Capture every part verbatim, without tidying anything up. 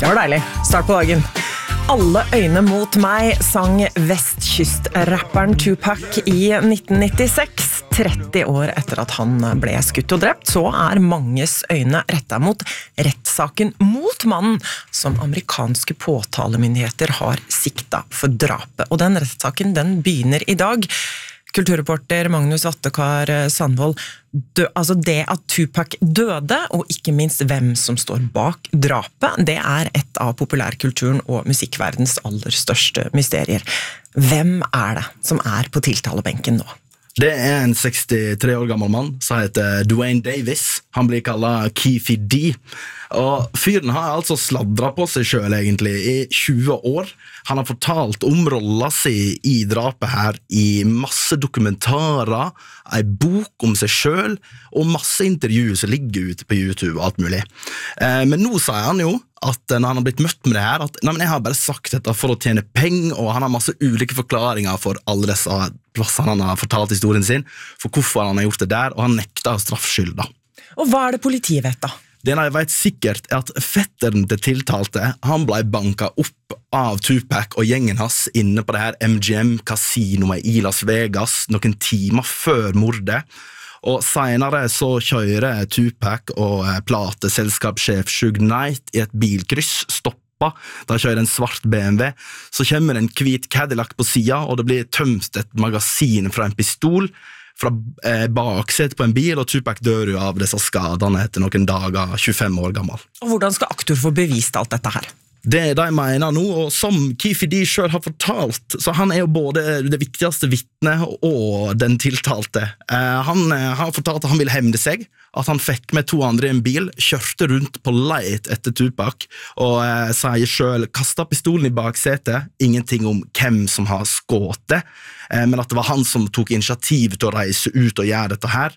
Det var deilig. Start på dagen. Alle øyne mot meg sang vestkystrapperen Tupac i nitten nittiseks. tretti år etter at han ble skutt og drept, så er manges øyne rettet mot rettssaken mot mannen som amerikanske påtalemyndigheter har sikta for drapet. Og den rettssaken, den begynner i dag. Kulturreporter Magnus Attekar Sandvold, dø, altså det at Tupac døde, og ikke minst hvem som står bak drapet, det er et av populærkulturen og musikkverdens aller største mysterier. Hvem er det som er på tiltalebenken nå? Det er en sekstitre år gammel mann som heter Duane Davis. Han blir kallet Keefe D. Og fyren har altså sladret på seg selv egentlig i tjue år. Han har fortalt om rollen sin i drapet her i masse dokumentarer, en bok om seg selv, og masse intervjuer som ligger ute på YouTube og alt mulig. Eh, men nå sier han jo at når han har blitt møtt med det her, at nei, men jeg har bare sagt dette for å tjene penger, og han har masse ulike forklaringer for alle disse plassene han har fortalt historien sin, for hvorfor han har gjort det der, og han nekter å straffskylde. Og hva er det politiet vet da? Det jeg vet sikkert er at fetteren til tiltalte, han ble banket opp av Tupac og gjengen hans inne på det her M G M-kasinoet i Las Vegas noen timer før mordet. Og senere så kjører Tupac og plateselskapssjef Suge Knight i et bilkryss, stoppa. Da kjører en svart B M W. Så kommer en hvit Cadillac på siden, og det blir tømt et magasin fra en pistol fra eh, bakset på en bil, og Tupac dør jo av disse skadene etter noen dager, tjuefem år gammel. Og hvordan skal aktor få bevist alt dette her? Det de mener nå, og som Keefe D selv har fortalt, så han er jo både det viktigste vittnet og den tiltalte. Eh, han eh, har fortalt at han vil hemne seg, at han fikk med to andre i en bil, kjørte rundt på leit etter Tupac, og eh, sier selv, kastet pistolen i baksetet, ingenting om hvem som har skått det, eh, men at det var han som tok initiativ til å reise ut og gjøre dette her.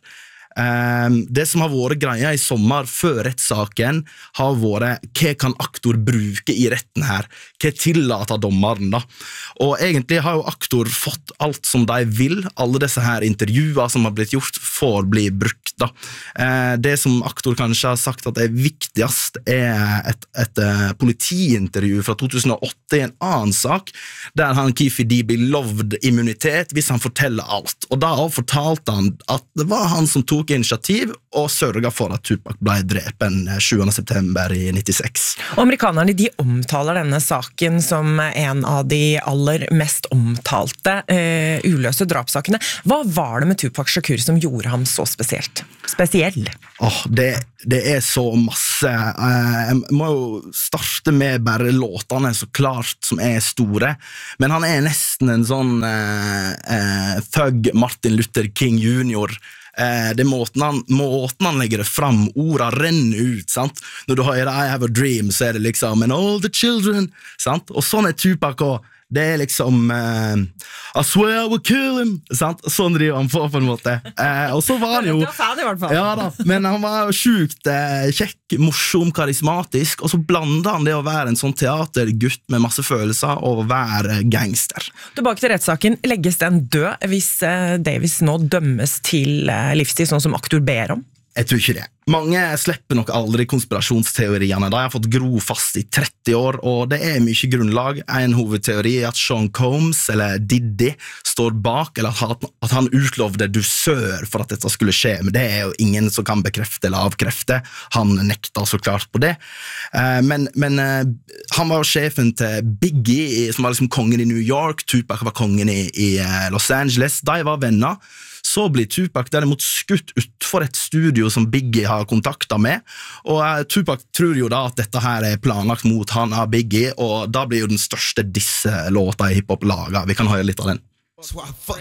Um, det som har vært greia i sommer før rettssaken har vært hva kan aktor bruke i retten her, hva tillater dommeren da, og egentlig har jo aktor fått alt som de vil, alle disse her intervjuer som har blitt gjort får bli brukt da. Uh, det som aktor kanskje har sagt at er viktigst er et, et uh, politiintervju fra to tusen og åtte i en annen sak, der han Keefe D blir lovd immunitet hvis han forteller alt, og da fortalte han at det var han som tok initiativ og sørget for at Tupac ble drepen sjuende september i nittiseks. Og amerikanerne de omtaler denne saken som en av de aller mest omtalte uh, uløse drapssakene. Hva var det med Tupac Shakur som gjorde ham så spesielt? Spesiell? Oh, det, det er så masse. Uh, jeg må jo starte med bare låtene så klart som er store, men han er nesten en sånn uh, uh, thug Martin Luther King junior. Eh, det er måten han, måten han legger det fram, orda renner ut, sant? Når du hører I have a dream, så er det liksom and all the children, sant? Og sånn er Tupac også. Det er liksom eh, I swear I will kill him, sant? Sånn driver han på på en måte. Eh, og så var han jo Du er fan i hvert fall. Ja da, men han var jo sjukt eh, kjekk, morsom, karismatisk, og så blander han det å være en sånn teatergutt med masse følelser og være gangster. Tilbake til rettssaken, legges den død hvis eh, Davis nå dømmes til eh, livstid, sånn som aktor ber om? Jeg tror ikke det. Mange slipper nok aldri konspirasjonsteoriene. De har fått gro fast i tretti år, og det er mye grunnlag. En hovedteori er at Sean Combs, eller Diddy, står bak, eller at han utlovde dusør for at dette skulle skje, men det er jo ingen som kan bekrefte eller avkrefte. Han nekta så klart på det. Men, men han var jo sjefen til Biggie, som var liksom kongen i New York, Tupac var kongen i, i Los Angeles. De var venner. Så blir Tupac derimot skutt utfor et studio som Biggie har kontaktet med, og uh, Tupac tror jo da at dette her er planlagt mot han av Biggie, og da blir jo den største disse låta i hiphop laget. Vi kan høre litt av den.